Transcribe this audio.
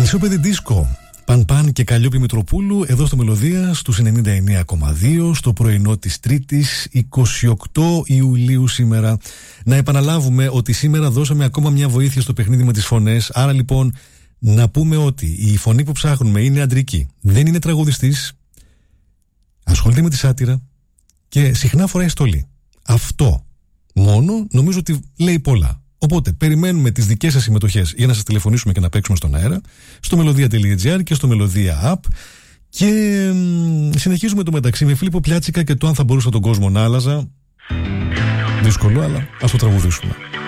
Χρυσόπαιδη Δίσκο, Παν και Καλλιόπη Μητροπούλου, εδώ στο Μελωδία στους 99,2 στο πρωινό της Τρίτης 28 Ιουλίου σήμερα. Να επαναλάβουμε ότι σήμερα δώσαμε ακόμα μια βοήθεια στο παιχνίδι με τις φωνές. Άρα λοιπόν να πούμε ότι η φωνή που ψάχνουμε είναι αντρική, δεν είναι τραγουδιστής, ασχολείται με τη σάτυρα και συχνά φοράει στολή. Αυτό μόνο νομίζω ότι λέει πολλά. Οπότε περιμένουμε τις δικές σας συμμετοχές για να σας τηλεφωνήσουμε και να παίξουμε στον αέρα στο melodia.gr και στο Melodia App. Και συνεχίζουμε το μεταξύ με Φίλιππο Πλιάτσικα και το αν θα μπορούσα τον κόσμο να άλλαζα. Δύσκολο, αλλά ας το τραγουδήσουμε.